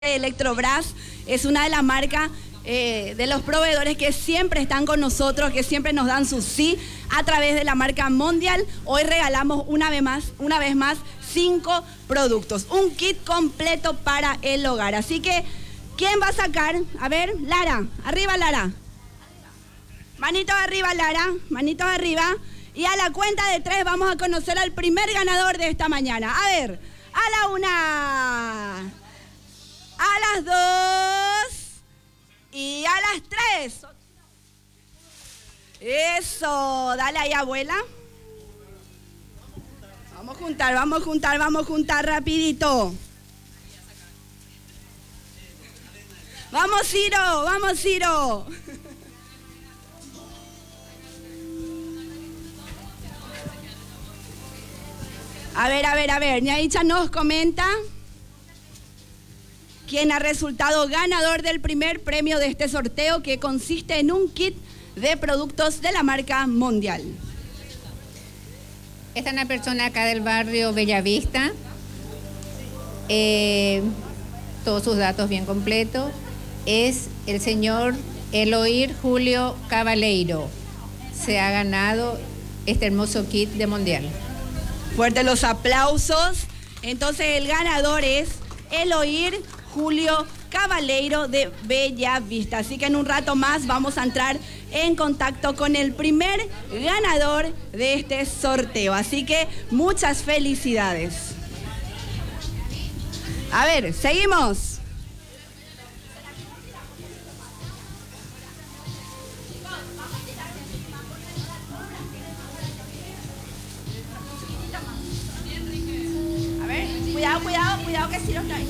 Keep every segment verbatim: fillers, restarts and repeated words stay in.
Electrobras es una de las marcas eh, de los proveedores que siempre están con nosotros, que siempre nos dan su sí a través de la marca Mondial. Hoy regalamos una vez más, una vez más cinco productos, un kit completo para el hogar. Así que, ¿quién va a sacar? A ver, Lara, arriba Lara. Manitos arriba Lara, manitos arriba. Y a la cuenta de tres vamos a conocer al primer ganador de esta mañana. A ver, a la una... a las dos y a las tres. Eso, dale ahí, abuela. Vamos a juntar, vamos a juntar, vamos a juntar rapidito. Vamos, Ciro, vamos, Ciro. A ver, a ver, a ver, Ñaicha nos comenta quien ha resultado ganador del primer premio de este sorteo, que consiste en un kit de productos de la marca Mondial. Esta es una persona acá del barrio Bellavista, eh, todos sus datos bien completos. Es el señor Eloir Julio Cabaleiro. Se ha ganado este hermoso kit de Mondial. Fuertes los aplausos. Entonces el ganador es Eloir Julio Cabaleiro de Bellavista. Así que en un rato más vamos a entrar en contacto con el primer ganador de este sorteo. Así que muchas felicidades. A ver, seguimos. A ver, cuidado, cuidado, cuidado que si los trae.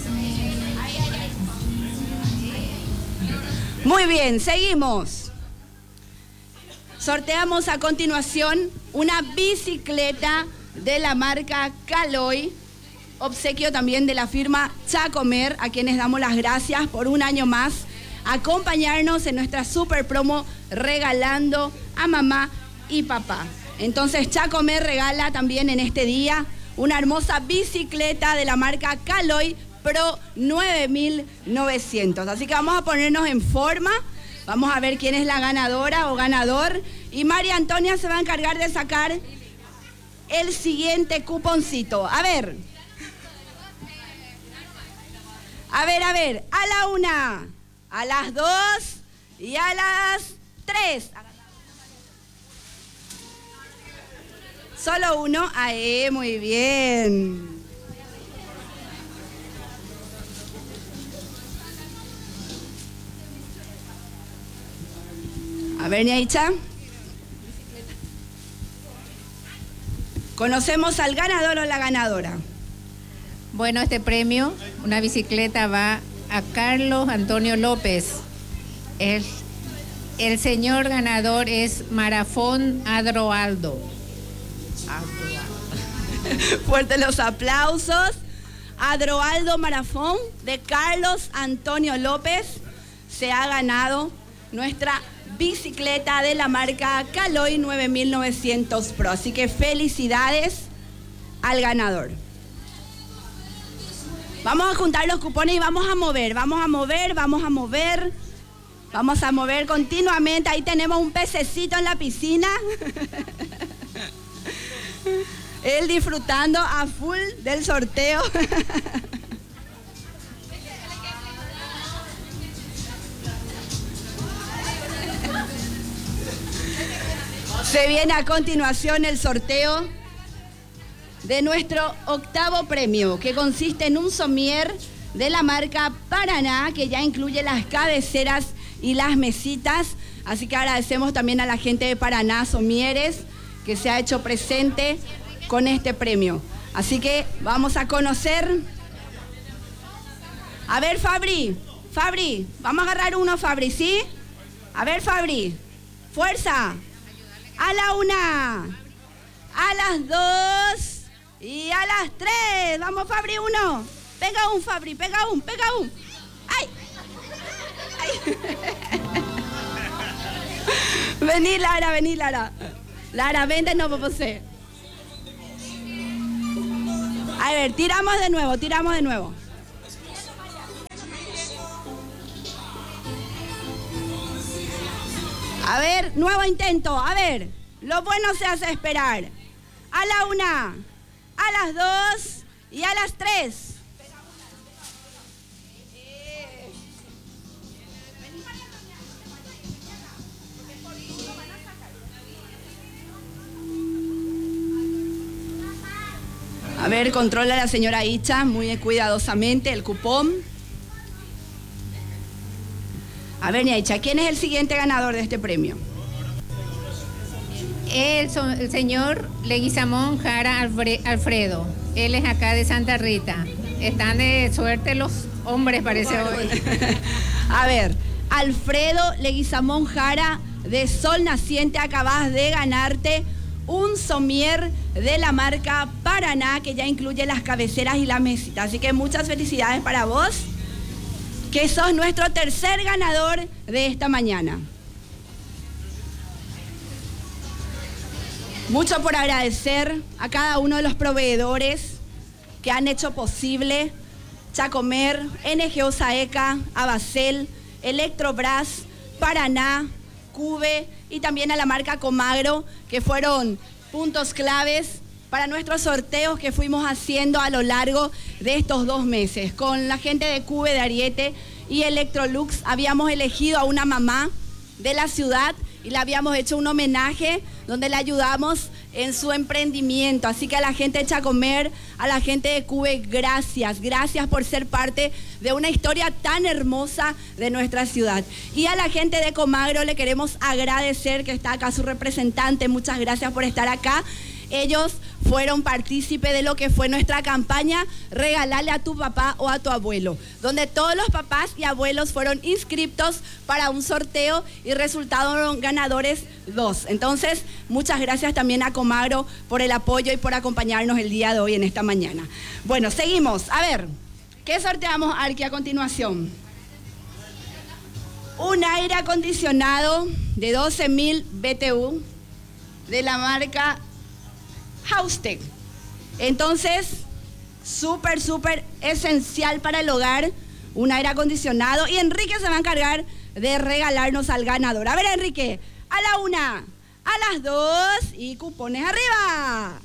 Muy bien, seguimos. Sorteamos a continuación una bicicleta de la marca Caloi, obsequio también de la firma Chacomer, a quienes damos las gracias por un año más acompañarnos en nuestra super promo regalando a mamá y papá. Entonces Chacomer regala también en este día una hermosa bicicleta de la marca Caloi Pro nueve mil novecientos. Así que vamos a ponernos en forma. Vamos a ver quién es la ganadora o ganador. Y María Antonia se va a encargar de sacar el siguiente cuponcito. A ver. A ver, a ver. A la una, a las dos y a las tres. Solo uno. Ahí, muy bien. A ver, Ñaicha. ¿Conocemos al ganador o la ganadora? Bueno, este premio, una bicicleta, va a Carlos Antonio López. El, el señor ganador es Marafón Adroaldo. Adroaldo. Fuertes los aplausos. Adroaldo Marafón de Carlos Antonio López se ha ganado nuestra bicicleta de la marca Caloi nueve mil novecientos Pro. Así que felicidades al ganador. Vamos a juntar los cupones y vamos a mover, vamos a mover, vamos a mover. Vamos a mover continuamente. Ahí tenemos un pececito en la piscina. Él disfrutando a full del sorteo. Se viene a continuación el sorteo de nuestro octavo premio, que consiste en un somier de la marca Paraná, que ya incluye las cabeceras y las mesitas. Así que agradecemos también a la gente de Paraná Somieres, que se ha hecho presente con este premio. Así que vamos a conocer. A ver, Fabri, Fabri, vamos a agarrar uno, Fabri, ¿sí? A ver, Fabri, fuerza. A la una, a las dos y a las tres. Vamos, Fabri, uno. Pega un, Fabri, pega un, pega un. ¡Ay! ¡Ay! Vení, Lara, vení, Lara. Lara, vente, no, José. A ver, tiramos de nuevo, tiramos de nuevo. A ver, nuevo intento. A ver, lo bueno se hace esperar. A la una, a las dos y a las tres. A ver, controla la señora Icha muy cuidadosamente el cupón. A ver, Icha, ¿quién es el siguiente ganador de este premio? El, el señor Leguizamón Jara Alfre, Alfredo. Él es acá de Santa Rita. Están de suerte los hombres, parece hoy. A ver, Alfredo Leguizamón Jara, de Sol Naciente, acabas de ganarte un somier de la marca Paraná, que ya incluye las cabeceras y la mesita. Así que muchas felicidades para vos, que sos nuestro tercer ganador de esta mañana. Mucho por agradecer a cada uno de los proveedores que han hecho posible Chacomer, N G O Saeca, Abasel, Electrobras, Paraná, Cube y también a la marca Comagro, que fueron puntos claves para nuestros sorteos que fuimos haciendo a lo largo de estos dos meses. Con la gente de Cube, de Ariete y Electrolux habíamos elegido a una mamá de la ciudad y le habíamos hecho un homenaje donde le ayudamos en su emprendimiento. Así que a la gente de Chacomer, a la gente de Cube, gracias, gracias por ser parte de una historia tan hermosa de nuestra ciudad. Y a la gente de Comagro le queremos agradecer, que está acá su representante, muchas gracias por estar acá. Ellos fueron partícipes de lo que fue nuestra campaña Regalarle a tu papá o a tu abuelo, donde todos los papás y abuelos fueron inscriptos para un sorteo y resultaron ganadores dos. Entonces, muchas gracias también a Comagro por el apoyo y por acompañarnos el día de hoy en esta mañana. Bueno, seguimos. A ver, ¿qué sorteamos, Arqui, a continuación? Un aire acondicionado de doce mil B T U de la marca Haustec. Entonces, súper, súper esencial para el hogar, un aire acondicionado. Y Enrique se va a encargar de regalarnos al ganador. A ver, Enrique, a la una, a las dos y cupones arriba.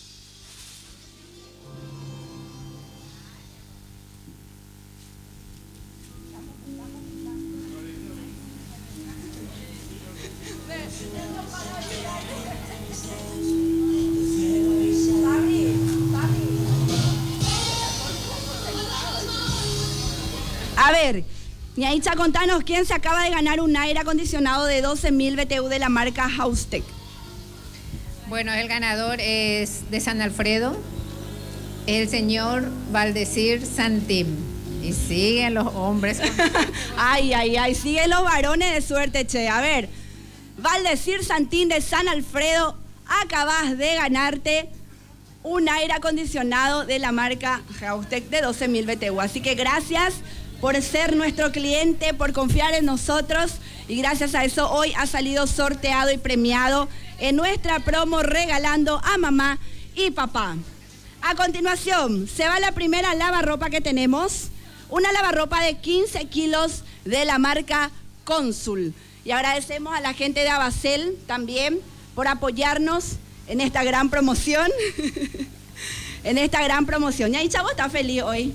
A ver, Ñaicha, contanos, ¿quién se acaba de ganar un aire acondicionado de doce mil B T U de la marca Haustec? Bueno, el ganador es de San Alfredo, el señor Valdecir Santim. Y siguen los hombres. Ay, ay, ay, siguen los varones de suerte, che. A ver, Valdecir Santim de San Alfredo, acabas de ganarte un aire acondicionado de la marca Haustec de doce mil B T U. Así que gracias por ser nuestro cliente, por confiar en nosotros, y gracias a eso hoy ha salido sorteado y premiado en nuestra promo Regalando a Mamá y Papá. A continuación, se va la primera lavarropa que tenemos, una lavarropa de quince kilos de la marca Consul. Y agradecemos a la gente de Abasel también por apoyarnos en esta gran promoción, en esta gran promoción. Y ahí, Chavo, ¿está feliz hoy?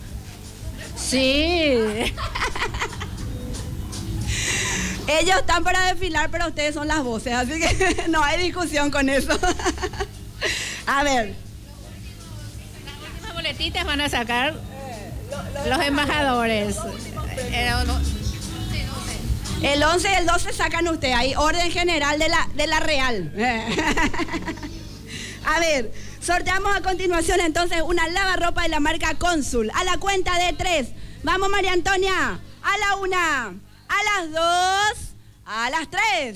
Sí. Ellos están para desfilar, pero ustedes son las voces, así que no hay discusión con eso. A ver. Las últimas boletitas van a sacar los embajadores. El once y el doce sacan ustedes, ahí orden general de la, de la Real. A ver, sorteamos a continuación entonces una lavarropa de la marca Consul. A la cuenta de tres. Vamos, María Antonia. A la una, a las dos, a las tres.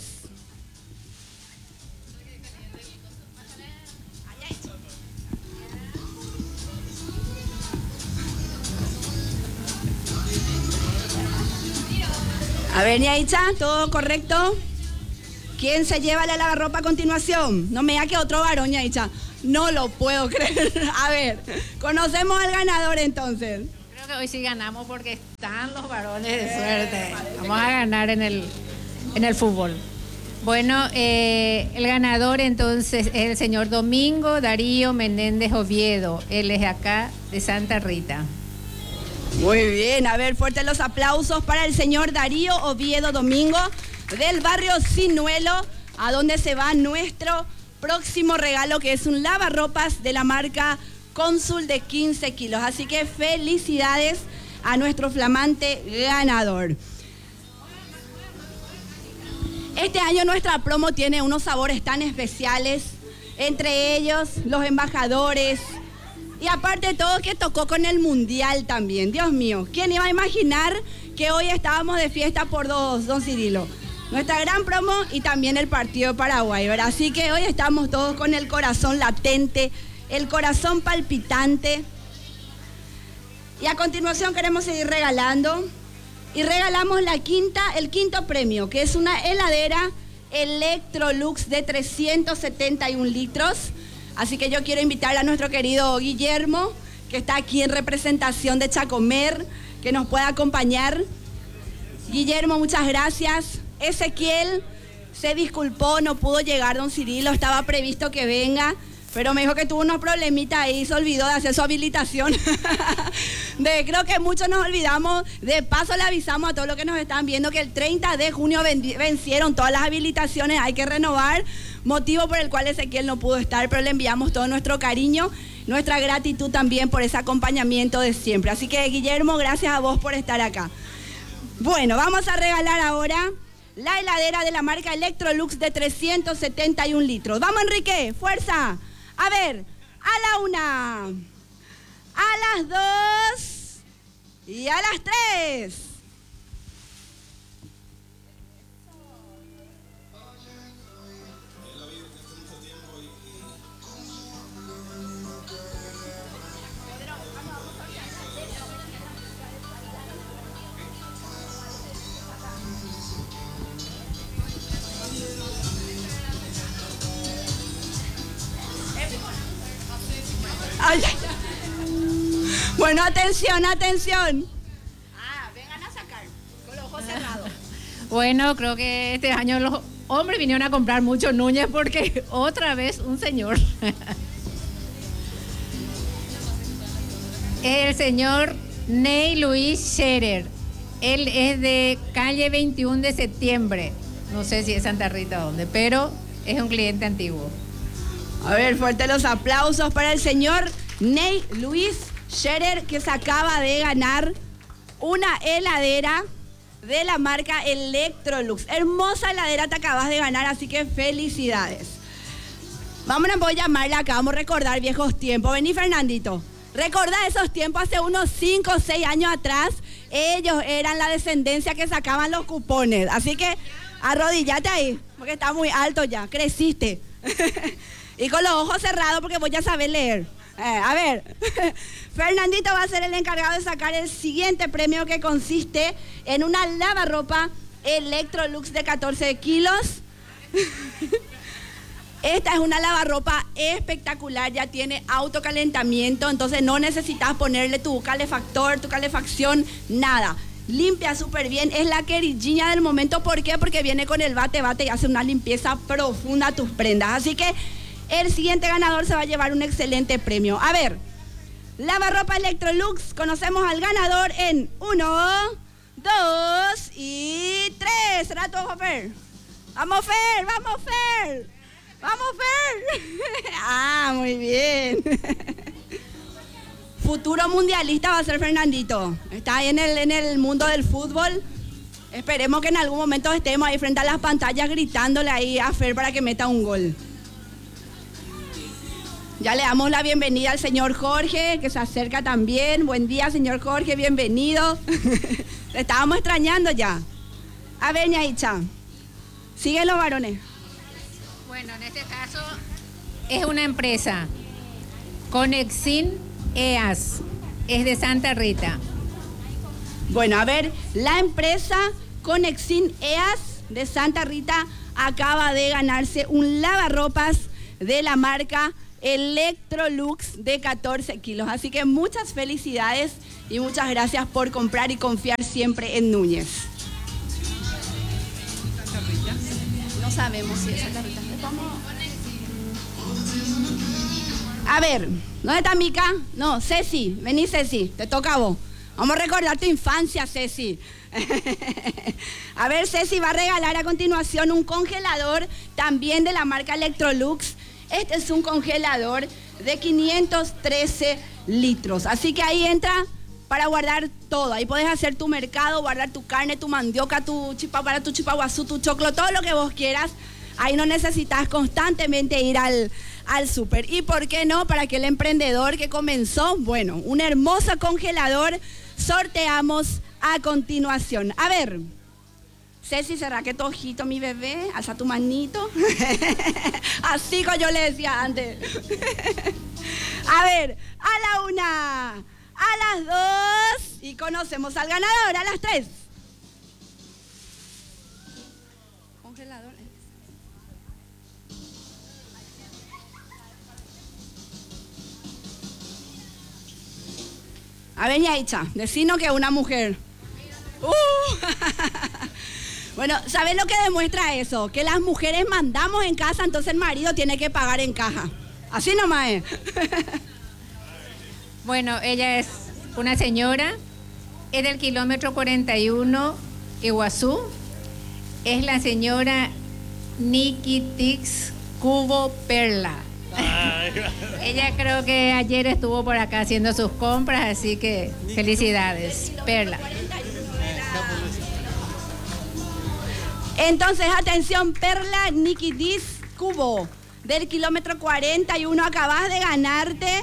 A ver, Ñaicha, ¿todo correcto? ¿Quién se lleva la lavarropa a continuación? No me diga que otro varón, Ñaicha. No lo puedo creer. A ver, conocemos al ganador entonces. Creo que hoy sí ganamos porque están los varones de suerte. Vamos a ganar en el, en el fútbol. Bueno, eh, el ganador entonces es el señor Domingo Darío Menéndez Oviedo. Él es acá de Santa Rita. Muy bien, a ver, fuertes los aplausos para el señor Darío Oviedo Domingo del barrio Sinuelo, a donde se va nuestro próximo regalo, que es un lavarropas de la marca Cónsul de quince kilos. Así que felicidades a nuestro flamante ganador. Este año nuestra promo tiene unos sabores tan especiales, entre ellos los embajadores, y aparte de todo que tocó con el Mundial también. Dios mío, ¿quién iba a imaginar que hoy estábamos de fiesta por dos, don Cirilo? Nuestra gran promo y también el partido de Paraguay, ¿verdad? Así que hoy estamos todos con el corazón latente, el corazón palpitante. Y a continuación queremos seguir regalando. Y regalamos la quinta, el quinto premio, que es una heladera Electrolux de trescientos setenta y un litros. Así que yo quiero invitar a nuestro querido Guillermo, que está aquí en representación de Chacomer, que nos pueda acompañar. Guillermo, muchas gracias. Ezequiel se disculpó, no pudo llegar, don Cirilo, estaba previsto que venga, pero me dijo que tuvo unos problemitas ahí, se olvidó de hacer su habilitación. de, creo que muchos nos olvidamos. De paso le avisamos a todos los que nos están viendo que el treinta de junio vencieron todas las habilitaciones, hay que renovar, motivo por el cual Ezequiel no pudo estar, pero le enviamos todo nuestro cariño, nuestra gratitud también por ese acompañamiento de siempre. Así que, Guillermo, gracias a vos por estar acá. Bueno, vamos a regalar ahora la heladera de la marca Electrolux de trescientos setenta y un litros. Vamos, Enrique, fuerza. A ver, a la una, a las dos y a las tres. Ay, ay, ay. Bueno, atención, atención. Ah, vengan a sacar con los ojos cerrados. Bueno, creo que este año los hombres vinieron a comprar mucho Núñez porque otra vez un señor. El señor Ney Luis Scherer. Él es de calle veintiuno de septiembre. No sé si es Santa Rita o dónde, pero es un cliente antiguo. A ver, fuerte los aplausos para el señor Ney Luis Scherer, que se acaba de ganar una heladera de la marca Electrolux. Hermosa heladera te acabas de ganar, así que felicidades. Vámonos, voy a llamarla acá, vamos a recordar viejos tiempos. Vení, Fernandito. Recordá esos tiempos hace unos cinco o seis años atrás. Ellos eran la descendencia que sacaban los cupones. Así que arrodillate ahí, porque está muy alto ya, creciste. Y con los ojos cerrados porque voy a saber leer. Eh, a ver, Fernandito va a ser el encargado de sacar el siguiente premio, que consiste en una lavarropa Electrolux de catorce kilos. Esta es una lavarropa espectacular, ya tiene autocalentamiento, entonces no necesitas ponerle tu calefactor, tu calefacción, nada. Limpia súper bien, es la queridilla del momento. ¿Por qué? Porque viene con el bate bate y hace una limpieza profunda a tus prendas. Así que el siguiente ganador se va a llevar un excelente premio. A ver, lavarropa Electrolux, conocemos al ganador en uno, dos y tres. ¿Será tu ojo, Fer? ¡Vamos, Fer! ¡Vamos, Fer! ¡Vamos, Fer! Ah, muy bien. Futuro mundialista va a ser Fernandito. Está ahí en el, en el mundo del fútbol. Esperemos que en algún momento estemos ahí frente a las pantallas gritándole ahí a Fer para que meta un gol. Ya le damos la bienvenida al señor Jorge, que se acerca también. Buen día, señor Jorge, bienvenido. Le estábamos extrañando ya. A ver, Ñaicha, siguen los varones. Bueno, en este caso es una empresa, Conexin E A S, es de Santa Rita. Bueno, a ver, la empresa Conexin E A S de Santa Rita acaba de ganarse un lavarropas de la marca Electrolux de catorce kilos. Así que muchas felicidades y muchas gracias por comprar y confiar siempre en Núñez. sabemos si esa tarjeta. A ver, ¿dónde está Mica? No, Ceci, vení Ceci, te toca a vos. Vamos a recordar tu infancia, Ceci. A ver, Ceci va a regalar a continuación un congelador también de la marca Electrolux. Este es un congelador de quinientos trece litros. Así que ahí entra para guardar todo. Ahí podés hacer tu mercado, guardar tu carne, tu mandioca, tu chipa para tu chipaguazú, tu choclo, todo lo que vos quieras. Ahí no necesitas constantemente ir al, al súper. ¿Y por qué no? Para aquel emprendedor que comenzó, bueno, un hermoso congelador sorteamos a continuación. A ver, Ceci, cerra que tu ojito, mi bebé, alza tu manito. Así como yo le decía antes. A ver, a la una, a las dos, y conocemos al ganador, a las tres. Congelador. A ver, Yaicha, decinos que una mujer. Uh. Bueno, ¿sabes lo que demuestra eso? Que las mujeres mandamos en casa, entonces el marido tiene que pagar en caja. Así nomás es. Bueno, ella es una señora, es del kilómetro cuarenta y uno, Iguazú. Es la señora Nikki Tix Cubo Perla. Ella creo que ayer estuvo por acá haciendo sus compras, así que felicidades, Perla. Entonces, atención, Perla Nikki Tix Cubo, del kilómetro cuarenta y uno, acabas de ganarte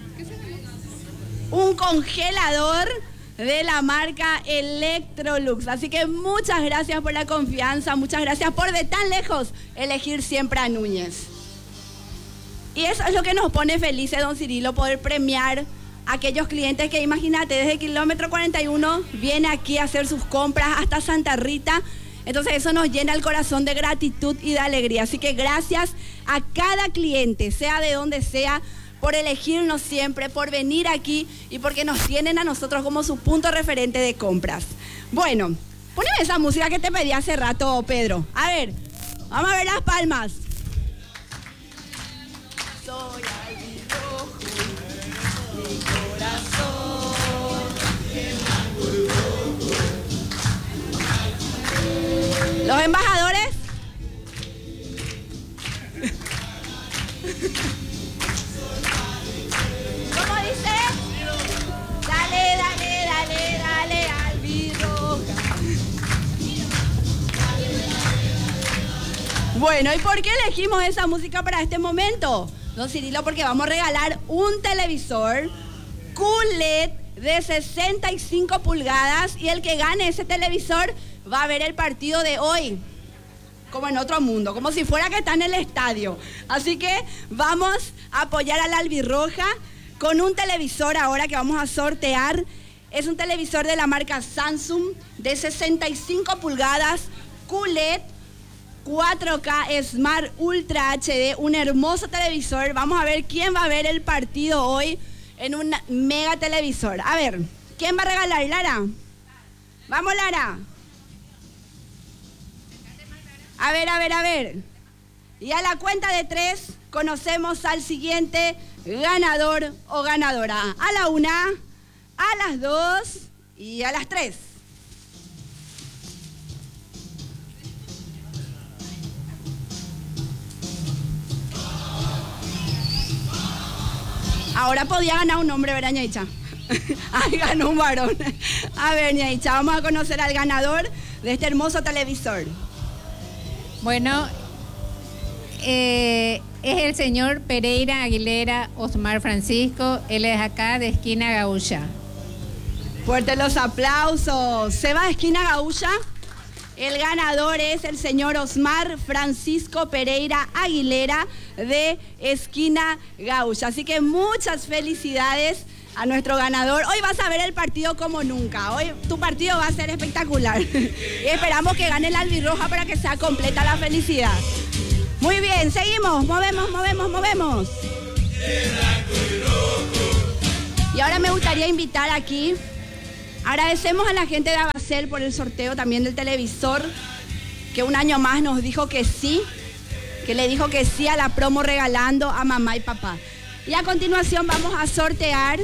un congelador de la marca Electrolux. Así que muchas gracias por la confianza, muchas gracias por de tan lejos elegir siempre a Núñez. Y eso es lo que nos pone felices, don Cirilo, poder premiar a aquellos clientes que, imagínate, desde el kilómetro cuarenta y uno viene aquí a hacer sus compras hasta Santa Rita. Entonces eso nos llena el corazón de gratitud y de alegría. Así que gracias a cada cliente, sea de donde sea, por elegirnos siempre, por venir aquí y porque nos tienen a nosotros como su punto referente de compras. Bueno, poneme esa música que te pedí hace rato, Pedro. A ver, vamos a ver las palmas. Soy albirrojo, mi corazón. Los embajadores. ¿Cómo dice? Dale, dale, dale, dale, albirroja. Bueno, ¿y por qué elegimos esa música para este momento? Don Cirilo, porque vamos a regalar un televisor Q L E D de sesenta y cinco pulgadas y el que gane ese televisor va a ver el partido de hoy como en otro mundo, como si fuera que está en el estadio. Así que vamos a apoyar a la albirroja con un televisor ahora que vamos a sortear. Es un televisor de la marca Samsung de sesenta y cinco pulgadas, Q L E D, cuatro K Smart Ultra H D, un hermoso televisor. Vamos a ver quién va a ver el partido hoy en un mega televisor. A ver, ¿quién va a regalar? ¿Lara? Vamos, Lara. A ver, a ver, a ver. Y a la cuenta de tres conocemos al siguiente ganador o ganadora. A la una, a las dos y a las tres. Ahora podía ganar un hombre, ¿verdad, Ñaicha? Ay, ganó un varón. A ver, Ñaicha, vamos a conocer al ganador de este hermoso televisor. Bueno, eh, es el señor Pereira Aguilera Osmar Francisco. Él es acá de Esquina Gaúcha. Fuerte los aplausos. Se va de Esquina Gaúcha. El ganador es el señor Osmar Francisco Pereira Aguilera de Esquina Gaúcha. Así que muchas felicidades a nuestro ganador. Hoy vas a ver el partido como nunca. Hoy tu partido va a ser espectacular. Y esperamos que gane la albirroja para que sea completa la felicidad. Muy bien, seguimos. Movemos, movemos, movemos. Y ahora me gustaría invitar aquí. Agradecemos a la gente de Abacel por el sorteo también del televisor que un año más nos dijo que sí, que le dijo que sí a la promo regalando a mamá y papá. Y a continuación vamos a sortear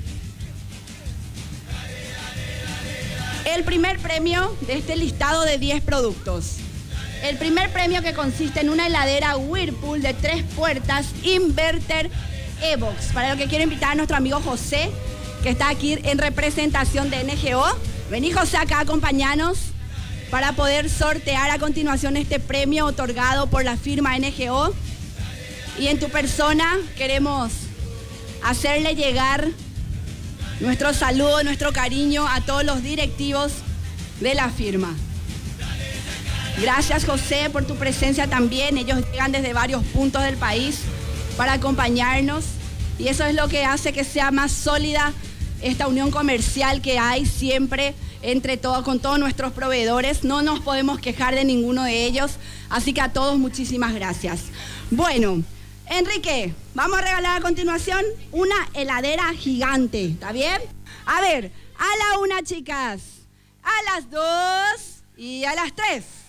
el primer premio de este listado de diez productos. El primer premio, que consiste en una heladera Whirlpool de tres puertas Inverter Evox. Para lo que quiero invitar a nuestro amigo José, que está aquí en representación de N G O. Vení, José, acá, acompañanos para poder sortear a continuación este premio otorgado por la firma N G O. Y en tu persona queremos hacerle llegar nuestro saludo, nuestro cariño a todos los directivos de la firma. Gracias, José, por tu presencia también. Ellos llegan desde varios puntos del país para acompañarnos y eso es lo que hace que sea más sólida esta unión comercial que hay siempre entre todos, con todos nuestros proveedores. No nos podemos quejar de ninguno de ellos, así que a todos muchísimas gracias. Bueno, Enrique, vamos a regalar a continuación una heladera gigante, ¿está bien? A ver, a la una, chicas, a las dos y a las tres.